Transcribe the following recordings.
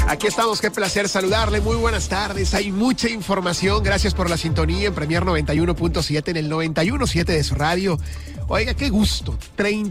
Aquí estamos, qué placer saludarle, muy buenas tardes, hay mucha información, gracias por la sintonía en Premier 91.7, en el 91.7 de su radio. Oiga, qué gusto,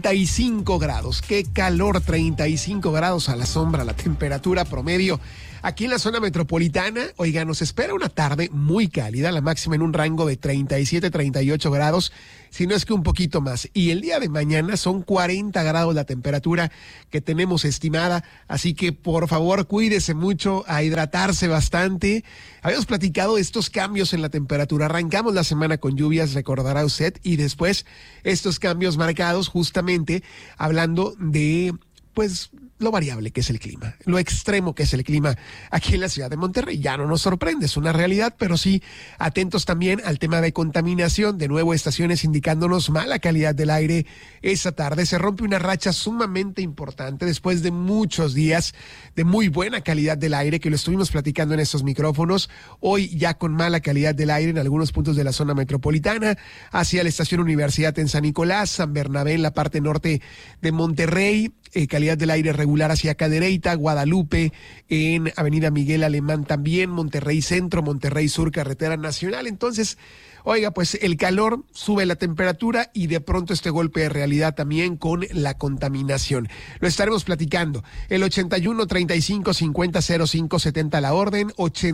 35 grados, qué calor, 35 grados a la sombra, la temperatura promedio. Aquí en la zona metropolitana, oiga, nos espera una tarde muy cálida, la máxima en un rango de 37, 38 grados, si no es que un poquito más. Y el día de mañana son 40 grados la temperatura que tenemos estimada, así que por favor cuídese mucho, a hidratarse bastante. Habíamos platicado de estos cambios en la temperatura, arrancamos la semana con lluvias, recordará usted, y después estos cambios marcados justamente hablando de, pues, lo variable que es el clima, lo extremo que es el clima aquí en la ciudad de Monterrey. Ya no nos sorprende, es una realidad, pero sí atentos también al tema de contaminación. De nuevo, estaciones indicándonos mala calidad del aire. Esta tarde se rompe una racha sumamente importante después de muchos días de muy buena calidad del aire, que lo estuvimos platicando en estos micrófonos. Hoy ya con mala calidad del aire en algunos puntos de la zona metropolitana, hacia la estación Universidad en San Nicolás, San Bernabé en la parte norte de Monterrey, calidad del aire regular hacia Cadereyta, Guadalupe, en Avenida Miguel Alemán también, Monterrey Centro, Monterrey Sur, Carretera Nacional. Entonces, oiga, pues el calor sube la temperatura y de pronto este golpe de realidad también con la contaminación. Lo estaremos platicando. El 81 35 50 05 70 la orden,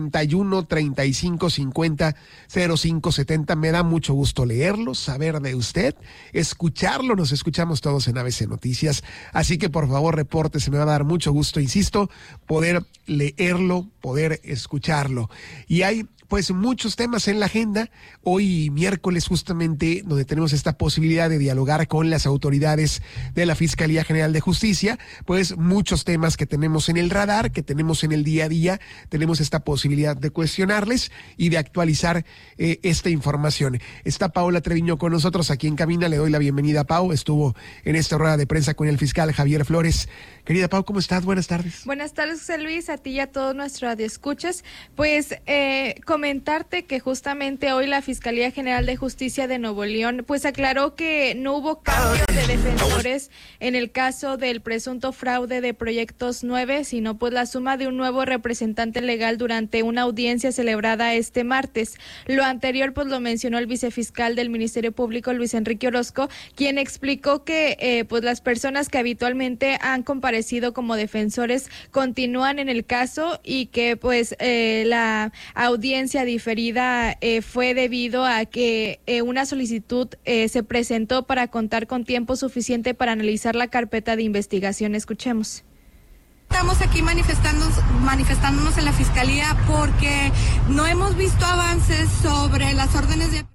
81 35 50 05 70. Me da mucho gusto leerlo, saber de usted, escucharlo. Nos escuchamos todos en ABC Noticias. Así que por favor repórtese, me va a dar mucho gusto, insisto, poder leerlo, poder escucharlo. Y hay pues muchos temas en la agenda. Hoy miércoles justamente donde tenemos esta posibilidad de dialogar con las autoridades de la Fiscalía General de Justicia, pues muchos temas que tenemos en el radar, que tenemos en el día a día, tenemos esta posibilidad de cuestionarles y de actualizar esta información. Está Paola Treviño con nosotros aquí en cabina, le doy la bienvenida. Pau, estuvo en esta rueda de prensa con el fiscal Javier Flores. Querida Pau, ¿cómo estás? Buenas tardes. Buenas tardes, José Luis, a ti y a todos nuestros radioescuchas. Pues comentarte que justamente hoy la Fiscalía General de Justicia de Nuevo León pues aclaró que no hubo cambio de defensores en el caso del presunto fraude de Proyectos 9, sino pues la suma de un nuevo representante legal durante una audiencia celebrada este martes. Lo anterior pues lo mencionó el vicefiscal del Ministerio Público, Luis Enrique Orozco, quien explicó que pues las personas que habitualmente han comparecido como defensores continúan en el caso y que pues la audiencia diferida fue debido a que una solicitud se presentó para contar con tiempo suficiente para analizar la carpeta de investigación. Escuchemos. Estamos aquí manifestándonos en la Fiscalía porque no hemos visto avances sobre las órdenes de...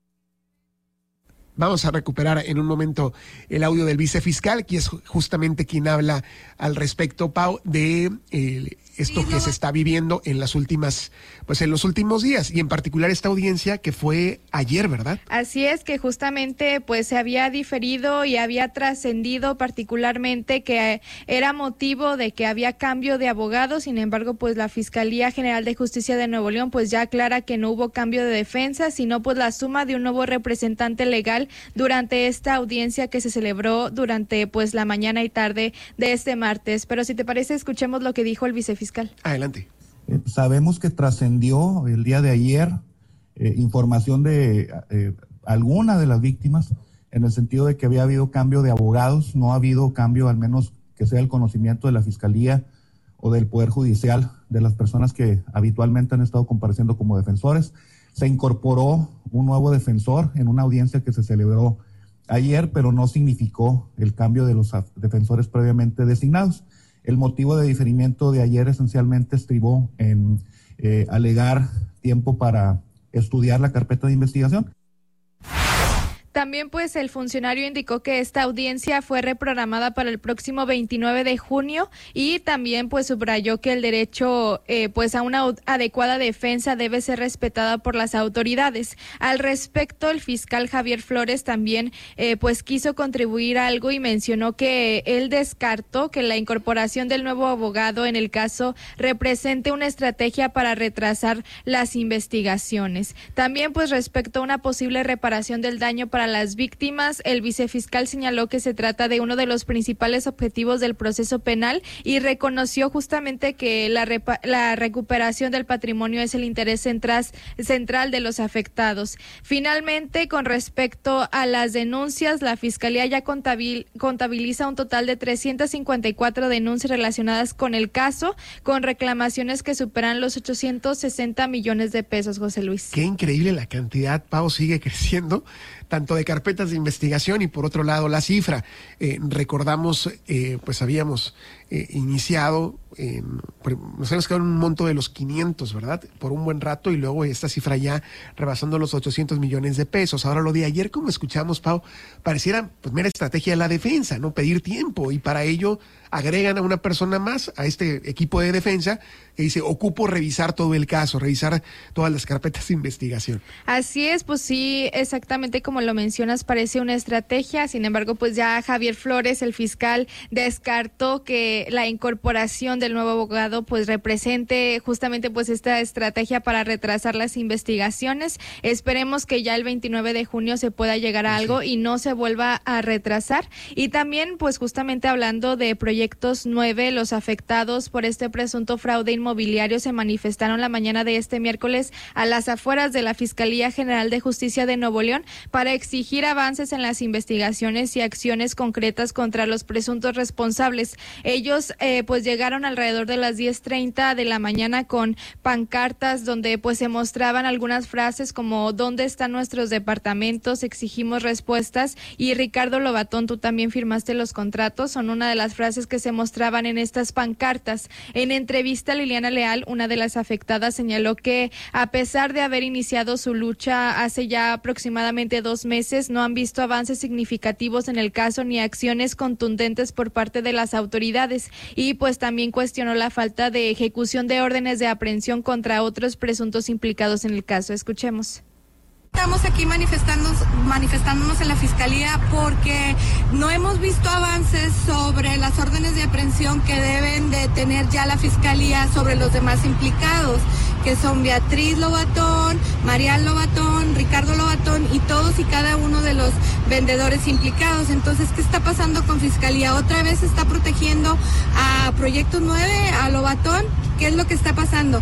Vamos a recuperar en un momento el audio del vicefiscal, que es justamente quien habla al respecto, Pau, de esto que se está viviendo en las últimas, pues en los últimos días, y en particular esta audiencia que fue ayer, ¿verdad? Así es, que justamente pues se había diferido y había trascendido particularmente que era motivo de que había cambio de abogado. Sin embargo, pues la Fiscalía General de Justicia de Nuevo León pues ya aclara que no hubo cambio de defensa, sino pues la suma de un nuevo representante legal durante esta audiencia que se celebró durante pues la mañana y tarde de este martes. Pero si te parece, escuchemos lo que dijo el vicefiscal. Adelante. Sabemos que trascendió el día de ayer información de alguna de las víctimas, en el sentido de que había habido cambio de abogados. No ha habido cambio, al menos que sea el conocimiento de la Fiscalía o del Poder Judicial, de las personas que habitualmente han estado compareciendo como defensores. Se incorporó un nuevo defensor en una audiencia que se celebró ayer, pero no significó el cambio de los defensores previamente designados. El motivo de diferimiento de ayer esencialmente estribó en alegar tiempo para estudiar la carpeta de investigación. También pues el funcionario indicó que esta audiencia fue reprogramada para el próximo 29 de junio y también pues subrayó que el derecho pues a una adecuada defensa debe ser respetada por las autoridades. Al respecto, el fiscal Javier Flores también pues quiso contribuir a algo y mencionó que él descartó que la incorporación del nuevo abogado en el caso represente una estrategia para retrasar las investigaciones. También pues respecto a una posible reparación del daño para para las víctimas. El vicefiscal señaló que se trata de uno de los principales objetivos del proceso penal y reconoció justamente que la recuperación del patrimonio es el interés central de los afectados. Finalmente, con respecto a las denuncias, la Fiscalía ya contabiliza un total de 354 denuncias relacionadas con el caso, con reclamaciones que superan los 860 millones de pesos, José Luis. Qué increíble la cantidad, Pau, sigue creciendo, tanto de carpetas de investigación y por otro lado la cifra. Recordamos, pues habíamos iniciado, nos hemos quedado en un monto de los 500, ¿verdad? Por un buen rato y luego esta cifra ya rebasando los 800 millones de pesos. Ahora lo de ayer, como escuchamos, Pau, pareciera pues mera estrategia de la defensa, ¿no? Pedir tiempo y para ello agregan a una persona más a este equipo de defensa que dice, ocupo revisar todo el caso, revisar todas las carpetas de investigación. Así es, pues sí, exactamente como lo mencionas, parece una estrategia. Sin embargo, pues ya Javier Flores, el fiscal, descartó que la incorporación del nuevo abogado pues represente justamente pues esta estrategia para retrasar las investigaciones. Esperemos que ya el 29 de junio se pueda llegar a algo y no se vuelva a retrasar. Y también pues justamente hablando de Proyectos 9, los afectados por este presunto fraude inmobiliario se manifestaron la mañana de este miércoles a las afueras de la Fiscalía General de Justicia de Nuevo León para exigir avances en las investigaciones y acciones concretas contra los presuntos responsables. Ellos pues llegaron alrededor de las 10:30 de la mañana con pancartas donde pues se mostraban algunas frases como ¿dónde están nuestros departamentos? Exigimos respuestas. Y Ricardo Lobatón, tú también firmaste los contratos, son una de las frases que se mostraban en estas pancartas. En entrevista, Liliana Leal, una de las afectadas, señaló que a pesar de haber iniciado su lucha hace ya aproximadamente 2 meses, no han visto avances significativos en el caso ni acciones contundentes por parte de las autoridades. Y pues también cuestionó la falta de ejecución de órdenes de aprehensión contra otros presuntos implicados en el caso. Escuchemos. Estamos aquí manifestándonos en la Fiscalía porque no hemos visto avances sobre las órdenes de aprehensión que deben de tener ya la Fiscalía sobre los demás implicados, que son Beatriz Lobatón, Marial Lobatón, Ricardo Lobatón y todos y cada uno de los vendedores implicados. Entonces, ¿qué está pasando con Fiscalía? ¿Otra vez está protegiendo a Proyectos 9, a Lobatón? ¿Qué es lo que está pasando?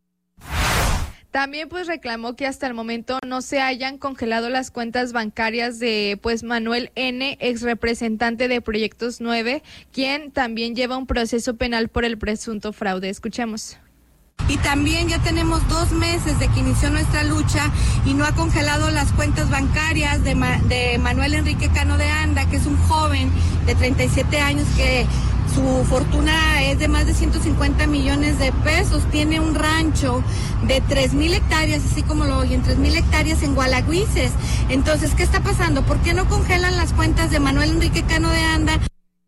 También pues reclamó que hasta el momento no se hayan congelado las cuentas bancarias de pues Manuel N., ex representante de Proyectos 9, quien también lleva un proceso penal por el presunto fraude. Escuchemos. Y también ya tenemos 2 meses de que inició nuestra lucha y no ha congelado las cuentas bancarias de Manuel Enrique Cano de Anda, que es un joven de 37 años que su fortuna es de más de 150 millones de pesos. Tiene un rancho de 3,000 hectáreas, así como lo oyen, 3,000 hectáreas en Gualagüises. Entonces, ¿qué está pasando? ¿Por qué no congelan las cuentas de Manuel Enrique Cano de Anda?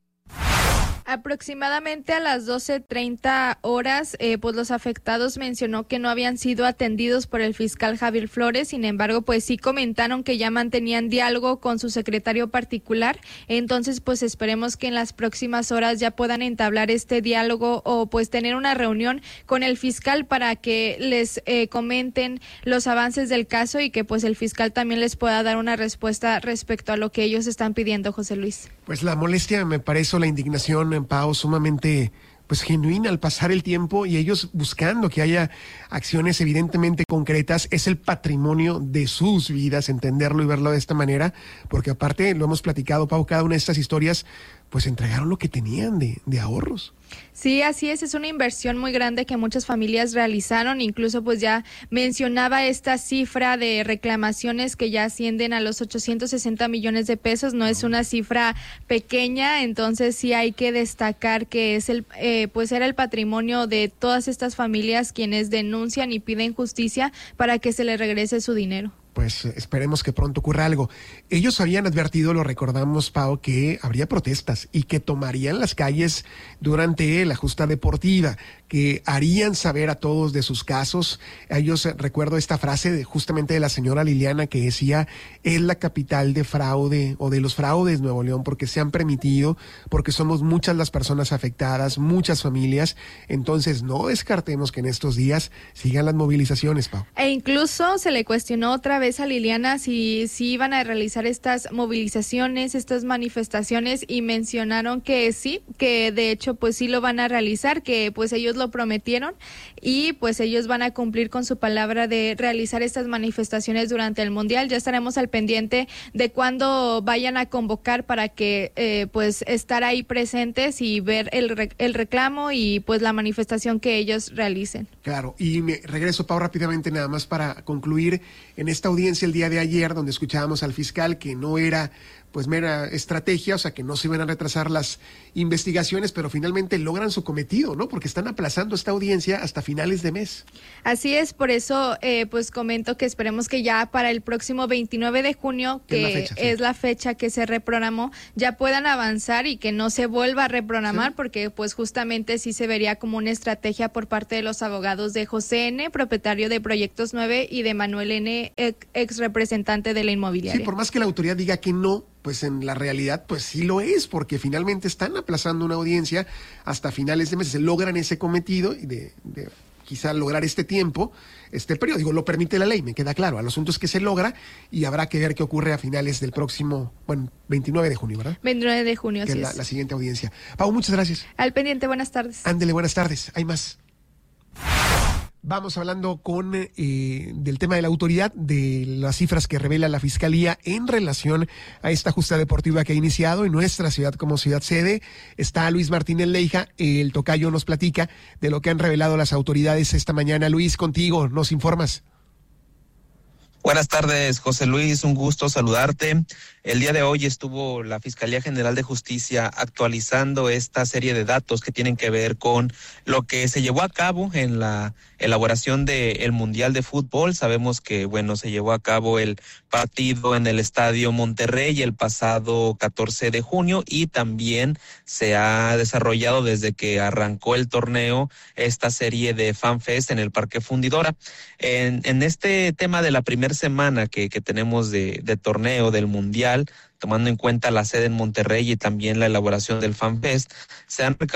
Aproximadamente a las 12:30 horas, pues los afectados mencionó que no habían sido atendidos por el fiscal Javier Flores. Sin embargo, pues sí comentaron que ya mantenían diálogo con su secretario particular. Entonces, pues esperemos que en las próximas horas ya puedan entablar este diálogo o pues tener una reunión con el fiscal para que les comenten los avances del caso y que pues el fiscal también les pueda dar una respuesta respecto a lo que ellos están pidiendo, José Luis. Pues la molestia, me parece, la indignación, Pau, sumamente pues genuina al pasar el tiempo y ellos buscando que haya acciones evidentemente concretas. Es el patrimonio de sus vidas, entenderlo y verlo de esta manera, porque aparte lo hemos platicado, Pau, cada una de estas historias pues entregaron lo que tenían de ahorros. Sí, así es una inversión muy grande que muchas familias realizaron, incluso pues ya mencionaba esta cifra de reclamaciones que ya ascienden a los 860 millones de pesos, no es una cifra pequeña, entonces sí hay que destacar que es pues era el patrimonio de todas estas familias quienes denuncian y piden justicia para que se les regrese su dinero. Pues esperemos que pronto ocurra algo. Ellos habían advertido, lo recordamos, Pau, que habría protestas y que tomarían las calles durante la justa deportiva, que harían saber a todos de sus casos. Ellos, recuerdo esta frase justamente de la señora Liliana que decía, es la capital de fraude o de los fraudes Nuevo León, porque se han permitido, porque somos muchas las personas afectadas, muchas familias. Entonces no descartemos que en estos días sigan las movilizaciones, Pau. E incluso se le cuestionó otra cabeza, Liliana, si iban a realizar estas movilizaciones, estas manifestaciones, y mencionaron que sí, que de hecho pues sí lo van a realizar, que pues ellos lo prometieron y pues ellos van a cumplir con su palabra de realizar estas manifestaciones durante el Mundial. Ya estaremos al pendiente de cuándo vayan a convocar para que pues estar ahí presentes y ver el reclamo y pues la manifestación que ellos realicen. Claro, y me regreso, Pau, rápidamente nada más para concluir en esta audiencia el día de ayer, donde escuchábamos al fiscal que no era pues mera estrategia, o sea que no se iban a retrasar las investigaciones, pero finalmente logran su cometido, ¿no? Porque están aplazando esta audiencia hasta finales de mes. Así es, por eso pues comento que esperemos que ya para el próximo 29 de junio, que es la fecha que se reprogramó, ya puedan avanzar y que no se vuelva a reprogramar, porque pues justamente sí se vería como una estrategia por parte de los abogados de José N., propietario de Proyectos 9, y de Manuel N., ex representante de la inmobiliaria. Sí, por más que la autoridad diga que no, pues en la realidad pues sí lo es, porque finalmente están aplazando una audiencia hasta finales de mes, se logran ese cometido de quizá lograr este tiempo, este periodo, digo, lo permite la ley, me queda claro, el asunto es que se logra y habrá que ver qué ocurre a finales del próximo, 29 de junio, ¿verdad? 29 de junio, que así es la siguiente audiencia. Pau, muchas gracias. Al pendiente, buenas tardes. Ándele, buenas tardes, hay más. Vamos hablando con del tema de la autoridad, de las cifras que revela la Fiscalía en relación a esta justa deportiva que ha iniciado en nuestra ciudad como ciudad sede. Está Luis Martínez Leija, el tocayo nos platica de lo que han revelado las autoridades esta mañana. Luis, contigo, nos informas. Buenas tardes, José Luis, un gusto saludarte. El día de hoy estuvo la Fiscalía General de Justicia actualizando esta serie de datos que tienen que ver con lo que se llevó a cabo en la elaboración del Mundial de Fútbol. Sabemos que, se llevó a cabo el partido en el Estadio Monterrey el pasado 14 de junio y también se ha desarrollado desde que arrancó el torneo esta serie de FanFest en el Parque Fundidora. En este tema de la primera semana que tenemos de torneo del Mundial, tomando en cuenta la sede en Monterrey y también la elaboración del FanFest, se han